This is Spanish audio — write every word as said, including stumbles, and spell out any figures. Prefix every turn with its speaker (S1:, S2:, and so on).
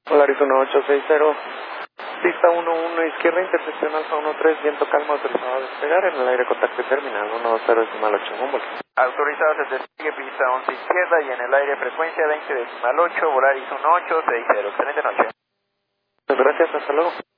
S1: Polaris uno ocho seis cero, pista uno uno izquierda, intersección Alfa uno tres, viento calma, autorizado a despegar, en el aire contacto terminal uno dos cero decimal ocho, Humboldt.
S2: Autorizado se despegue, pista once izquierda y en el aire frecuencia veinte decimal ocho, Volaris uno ocho seis cero. Excelente noche.
S1: Gracias, hasta luego.